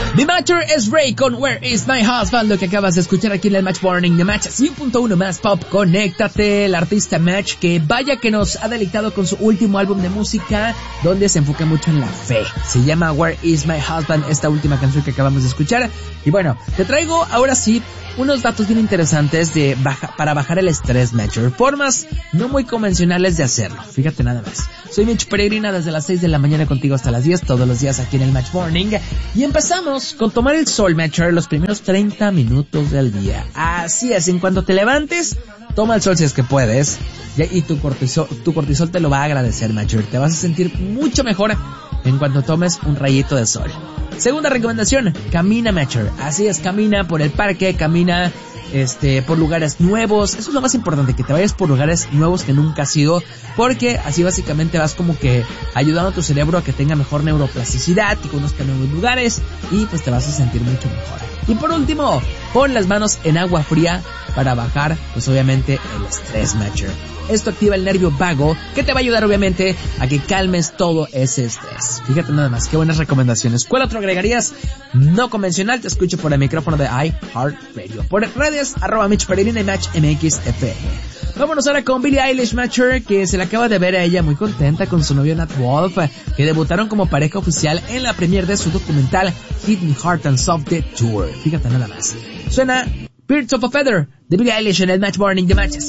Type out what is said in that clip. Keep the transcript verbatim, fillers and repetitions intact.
The Matcher es Ray con Where Is My Husband, lo que acabas de escuchar aquí en el Match Morning de Match cien punto uno más Pop. Conéctate, el artista Match, que vaya que nos ha deleitado con su último álbum de música, donde se enfoca mucho en la fe. Se llama Where Is My Husband, esta última canción que acabamos de escuchar. Y bueno, te traigo ahora sí unos datos bien interesantes de baja, para bajar el estrés, Matcher. Formas no muy convencionales de hacerlo. Fíjate nada más. Soy Mitch Peregrina desde las seis de la mañana contigo hasta las diez, todos los días aquí en el Match Morning. Y empezamos con tomar el sol, Matcher, los primeros treinta minutos del día. Así es, en cuanto te levantes, toma el sol si es que puedes. Y tu cortisol, tu cortisol te lo va a agradecer, Matcher. Te vas a sentir mucho mejor en cuanto tomes un rayito de sol. Segunda recomendación, camina, Matcher. Así es, camina por el parque, camina este por lugares nuevos. Eso es lo más importante, que te vayas por lugares nuevos que nunca has ido, porque así básicamente vas como que ayudando a tu cerebro a que tenga mejor neuroplasticidad, que conozca nuevos lugares y pues te vas a sentir mucho mejor. Y por último, pon las manos en agua fría para bajar pues obviamente el estrés, Matcher. Esto activa el nervio vago, que te va a ayudar obviamente a que calmes todo ese estrés. Fíjate nada más, qué buenas recomendaciones. ¿Cuál otro agregarías? No convencional, te escucho por el micrófono de iHeartRadio. Por redes, arroba Mitch Peregrina y Match M X F M. Vámonos ahora con Billie Eilish, Matcher, que se le acaba de ver a ella muy contenta con su novio Nat Wolff, que debutaron como pareja oficial en la premiere de su documental Hit Me Heart and Soft The Tour. Fíjate nada más. Suena Birds of a Feather de Billie Eilish en el Match Morning de Match